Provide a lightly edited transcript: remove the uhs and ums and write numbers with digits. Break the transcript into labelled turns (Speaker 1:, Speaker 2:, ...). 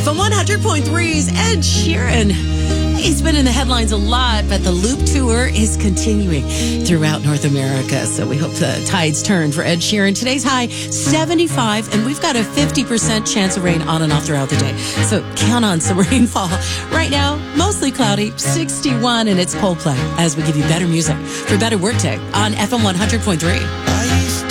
Speaker 1: FM 100.3's Ed Sheeran. He's been in the headlines a lot, but the Loop Tour is continuing throughout North America. So we hope the tides turn for Ed Sheeran. Today's high, 75, and we've got a 50% chance of rain on and off throughout the day. So count on some rainfall. Right now, mostly cloudy, 61, and it's Coldplay as we give you better music for better workday on FM 100.3.